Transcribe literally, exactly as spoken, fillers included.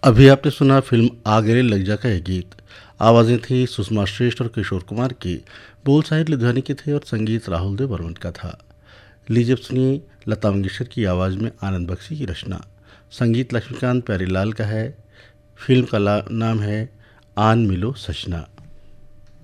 अभी आपने सुना फिल्म आ गले लग जा का ये गीत। आवाज़ें थी सुषमा श्रेष्ठ और किशोर कुमार की। बोल साहिर लुधियानी के थे और संगीत राहुल देव बर्मन का था। लीजिए अब सुनिए लता मंगेशकर की आवाज़ में आनंद बख्शी की रचना। संगीत लक्ष्मीकांत प्यारीलाल का है। फिल्म का ला- नाम है आन मिलो सजना।